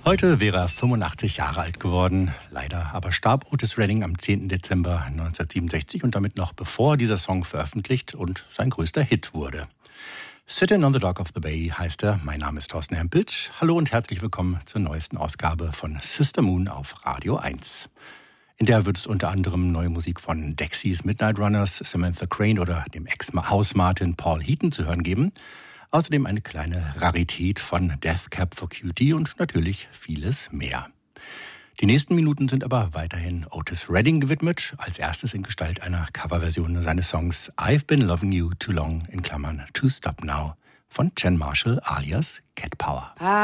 Heute wäre er 85 Jahre alt geworden. Leider aber starb Otis Redding am 10. Dezember 1967 und damit noch bevor dieser Song veröffentlicht und sein größter Hit wurde. Sitting on the Dock of the Bay heißt er. Mein Name ist Thorsten Hempeltsch. Hallo und herzlich willkommen zur neuesten Ausgabe von Sister Moon auf Radio 1. In der wird es unter anderem neue Musik von Dexys Midnight Runners, Samantha Crane oder dem Ex-Haus-Martin Paul Heaton zu hören geben. Außerdem eine kleine Rarität von Death Cab for Cutie und natürlich vieles mehr. Die nächsten Minuten sind aber weiterhin Otis Redding gewidmet, als erstes in Gestalt einer Coverversion seines Songs I've Been Loving You Too Long (To Stop Now) von Jen Marshall alias Cat Power.